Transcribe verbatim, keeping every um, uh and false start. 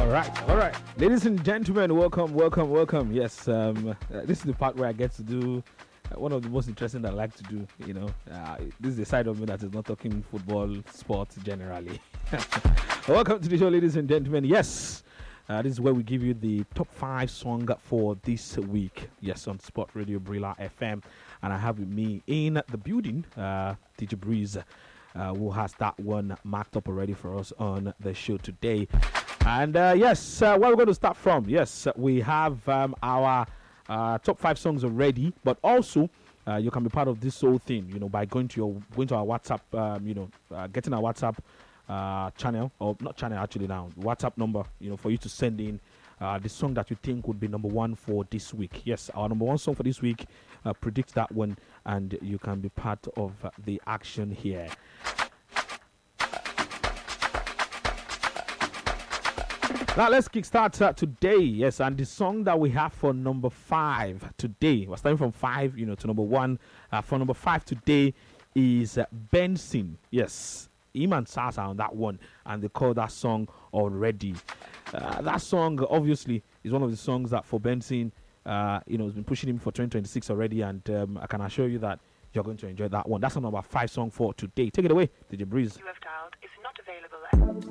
All right, all right, ladies and gentlemen, welcome, welcome, welcome. Yes, um, uh, this is the part where I get to do uh, one of the most interesting that I like to do. You know, uh, this is the side of me that is not talking football, sports generally. Welcome to the show, ladies and gentlemen. Yes, uh, this is where we give you the top five song for this week. Yes, on Sport Radio Brilla F M, and I have with me in the building, uh, D J Breeze, uh, who has that one marked up already for us on the show today. And uh, yes, uh, where we're going to start from, yes, we have um, our uh, top five songs already, but also uh, you can be part of this whole thing, you know, by going to your going to our WhatsApp, um, you know, uh, getting our WhatsApp uh, channel, or not channel actually now, WhatsApp number, you know, for you to send in uh, the song that you think would be number one for this week. Yes, our number one song for this week, uh, predict that one, and you can be part of uh, the action here. Now let's kickstart uh, today, yes, and the song that we have for number five today, we're starting from five, you know, to number one. Uh, for number five today is uh, Benson, yes, Iman Sasa on that one, and they call that song Already. Uh, that song, obviously, is one of the songs that for Benson, uh, you know, has been pushing him for twenty twenty-six already, and um, I can assure you that you're going to enjoy that one. That's our number five song for today. Take it away, D J Breeze. You have dialed is not available.